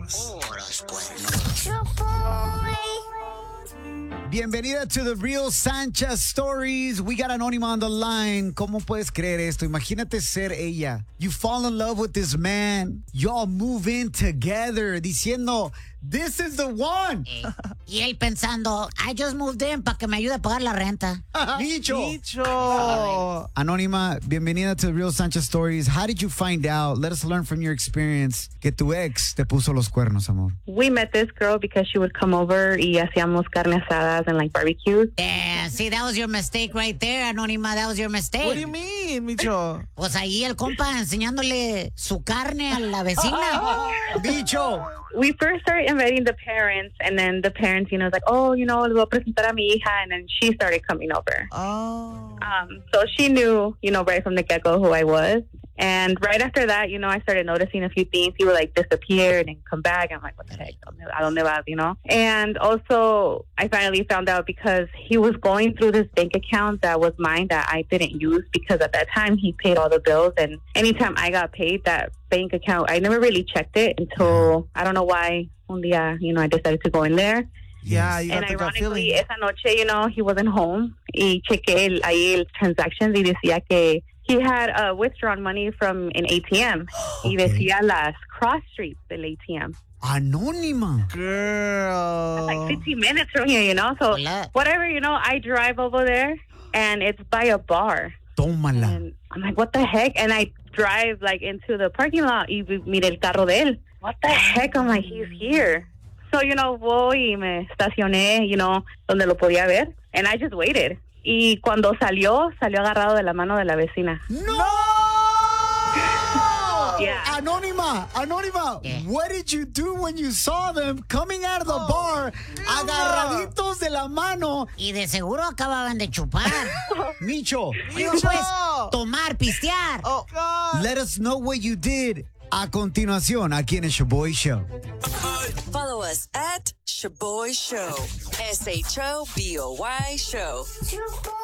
cuernos. Bienvenida to the Real Sanchez Stories. We got Anónima on the line. ¿Cómo puedes creer esto? Imagínate ser ella. You fall in love with this man. Y'all move in together diciendo, this is the one. Y él pensando, I just moved in para que me ayude a pagar la renta. Micho. Anónima, bienvenida to the Real Sanchez Stories. How did you find out? Let us learn from your experience que tu ex te puso los cuernos, amor. We met this girl because she would come over y hacíamos carne asadas and like barbecues. Yeah, see, that was your mistake right there, Anónima. That was your mistake. What do you mean, Micho? Pues ahí el compa enseñándole su carne a la vecina. Micho. We first started inviting the parents, and then the parents, was like, oh, le voy a presentar a mi hija, and then she started coming over. Oh. So she knew, right from the get-go who I was. And right after that, I started noticing a few things. He would like disappear and then come back. I'm like, what the heck? ¿A dónde vas, And also, I finally found out because he was going through this bank account that was mine that I didn't use because at that time he paid all the bills. And anytime I got paid, that bank account, I never really checked it until, I don't know why, un día, I decided to go in there. Yeah, you got And the gut feeling. ironically, esa noche, he wasn't home. Y chequé ahí el transactions y decía que he had withdrawn money from an ATM. Okay. Y decía las cross streets del ATM. Anónima. Girl. Like 15 minutes from here, So Hola. whatever, I drive over there and it's by a bar. Tómala. And I'm like, what the heck? And I drive like into the parking lot y mire el carro de él. What the heck? I'm like, he's here. So, voy y me estacioné, donde lo podía ver. And I just waited. Y cuando salió agarrado de la mano de la vecina. ¡No! Yeah. Anónima, Yeah. what did you do when you saw them coming out of the bar, agarraditos de la mano? Y de seguro acababan de chupar. Micho, Digo, pues, tomar, pistear. Oh, God. let us know what you did. A continuación, aquí en el Shaboy Show. Follow us at Shaboy Show. SHOBOY Show.